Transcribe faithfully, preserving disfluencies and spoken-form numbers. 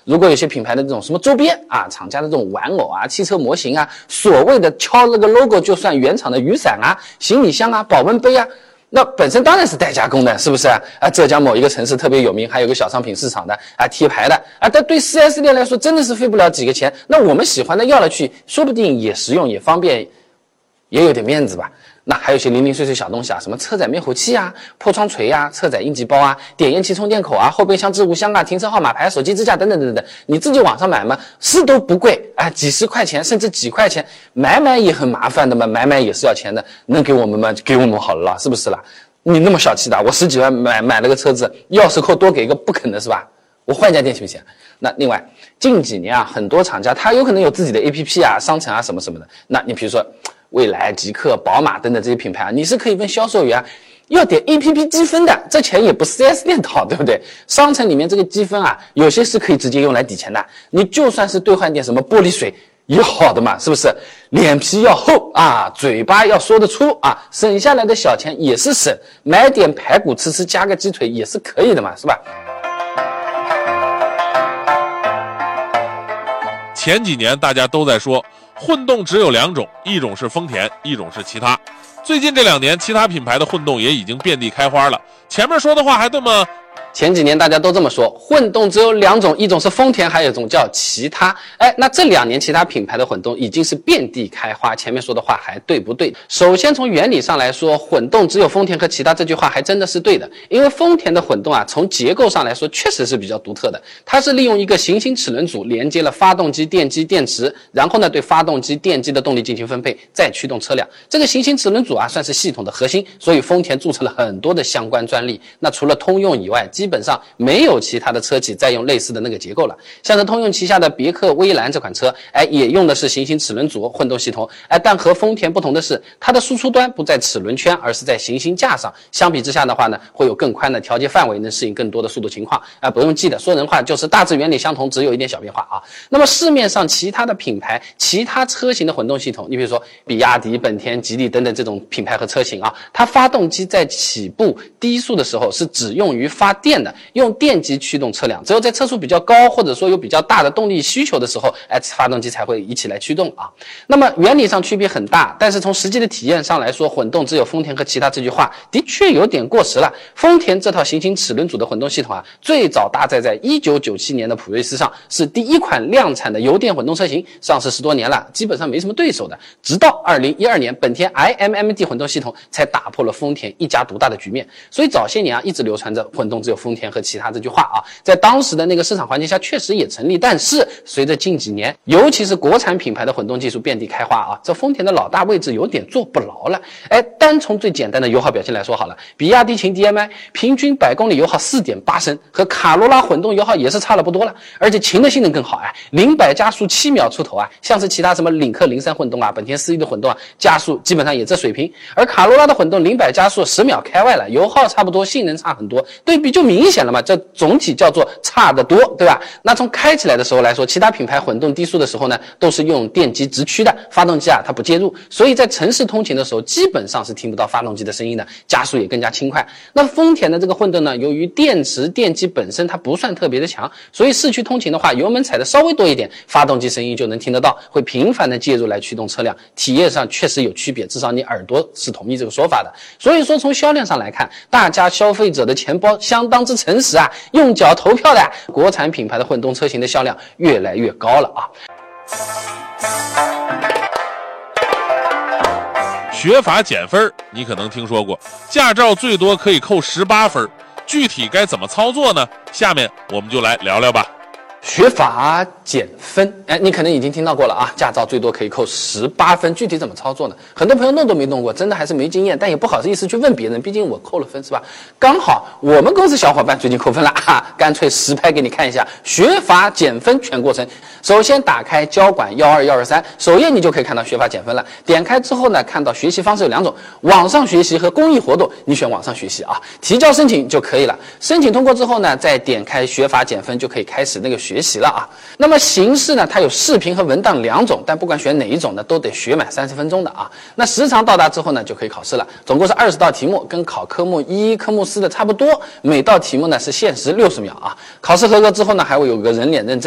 如果有些品牌的这种什么周边啊，厂家的这种玩偶啊、汽车模型啊，所谓的敲那个 logo 就算原厂的雨伞啊、行李箱啊、保温杯啊，那本身当然是代加工的，是不是啊？啊，浙江某一个城市特别有名，还有个小商品市场的啊，贴牌的啊，但对 四 S 店来说真的是费不了几个钱。那我们喜欢的要了去，说不定也实用也方便，也有点面子吧。那还有一些零零碎碎小东西啊，什么车载灭火器啊、破窗锤啊、车载应急包啊、点烟器充电口啊、后备箱置物箱啊、停车号码牌、手机支架等等等等，你自己网上买嘛，是都不贵啊，几十块钱甚至几块钱，买买也很麻烦的嘛，买买也是要钱的，能给我们吗？给我们好了啦，是不是啦？你那么小气的，我十几万买买了个车子，钥匙扣多给一个不肯的是吧？我换家店行不行？那另外近几年啊，很多厂家他有可能有自己的 A P P 啊、商城啊什么什么的，那你比如说蔚来、极客、宝马等等这些品牌啊，你是可以问销售员要点 A P P 积分的，这钱也不 四 S 店掏，对不对？商城里面这个积分啊，有些是可以直接用来抵钱的，你就算是兑换点什么玻璃水也好的嘛，是不是？脸皮要厚啊，嘴巴要说得出啊，省下来的小钱也是省，买点排骨吃吃，加个鸡腿也是可以的嘛，是吧？ 前几年大家都在说混动只有两种，一种是丰田，一种是其他。最近这两年其他品牌的混动也已经遍地开花了，前面说的话还这么前几年大家都这么说，混动只有两种，一种是丰田，还有一种叫其他。哎，那这两年其他品牌的混动已经是遍地开花，前面说的话还对不对？首先从原理上来说，混动只有丰田和其他这句话还真的是对的，因为丰田的混动啊，从结构上来说确实是比较独特的，它是利用一个行星齿轮组连接了发动机、电机、电池，然后呢对发动机、电机的动力进行分配，再驱动车辆。这个行星齿轮组啊算是系统的核心，所以丰田注册了很多的相关专利。那除了通用以外，基本上没有其他的车企再用类似的那个结构了。像是通用旗下的别克威兰这款车，哎，也用的是行星齿轮组混动系统，哎，但和丰田不同的是，它的输出端不在齿轮圈，而是在行星架上。相比之下的话呢，会有更宽的调节范围，能适应更多的速度情况。啊，不用记得，说人话就是大致原理相同，只有一点小变化啊。那么市面上其他的品牌、其他车型的混动系统，你比如说比亚迪、本田、吉利等等这种品牌和车型啊，它发动机在起步低速的时候是只用于发电的，用电机驱动车辆，只有在车速比较高或者说有比较大的动力需求的时候，哎，发动机才会一起来驱动啊。那么原理上区别很大，但是从实际的体验上来说，混动只有丰田和其他这句话的确有点过时了。丰田这套行星齿轮组的混动系统啊，最早搭载在一九九七年的普锐斯上，是第一款量产的油电混动车型，上市十多年了，基本上没什么对手的。直到二零一二年，本田 I M M D 混动系统才打破了丰田一家独大的局面。所以早些年啊，一直流传着混动只有丰田和其他这句话啊，在当时的那个市场环境下确实也成立。但是随着近几年，尤其是国产品牌的混动技术遍地开花啊，这丰田的老大位置有点坐不牢了。哎，单从最简单的油耗表现来说好了，比亚迪秦 D M I 平均百公里油耗 四点八升，和卡罗拉混动油耗也是差了不多了。而且秦的性能更好啊，零百加速七秒出头啊，像是其他什么领克零三混动啊、本田思域的混动啊，加速基本上也这水平。而卡罗拉的混动零百加速十秒开外了，油耗差不多，性能差很多，对比就明显了嘛，这总体叫做差得多，对吧？那从开起来的时候来说，其他品牌混动低速的时候呢，都是用电机直驱的，发动机啊它不介入，所以在城市通勤的时候基本上是听不到发动机的声音的，加速也更加轻快。那丰田的这个混动呢，由于电池电机本身它不算特别的强，所以市区通勤的话，油门踩的稍微多一点，发动机声音就能听得到，会频繁的介入来驱动车辆，体验上确实有区别，至少你耳朵是同意这个说法的。所以说从销量上来看，大家消费者的钱包相当之诚实啊，用脚投票的，国产品牌的混动车型的销量越来越高了啊。 学法减分，你可能听说过，驾照最多可以扣十八分，具体该怎么操作呢？下面我们就来聊聊吧。 学法减分，哎，你可能已经听到过了啊，驾照最多可以扣十八分，具体怎么操作呢？很多朋友弄都没弄过，真的还是没经验，但也不好意思去问别人，毕竟我扣了分是吧？刚好我们公司小伙伴最近扣分了啊，干脆实拍给你看一下学法减分全过程。首先打开交管一二一二三首页，你就可以看到学法减分了。点开之后呢，看到学习方式有两种，网上学习和公益活动，你选网上学习啊，提交申请就可以了。申请通过之后呢，再点开学法减分，就可以开始那个学习了啊。那么形式呢，它有视频和文档两种，但不管选哪一种呢，都得学满三十分钟的啊。那时长到达之后呢，就可以考试了，总共是二十道题目，跟考科目一、科目四的差不多，每道题目呢是限时六十秒啊。考试合格之后呢，还会有个人脸认证。